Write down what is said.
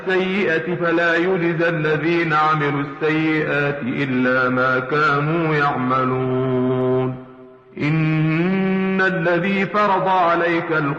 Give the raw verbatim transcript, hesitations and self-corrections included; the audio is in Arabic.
السيئة فلا يجزى الذين عملوا السيئات إلا ما كانوا يعملون. إن الذي فرض عليك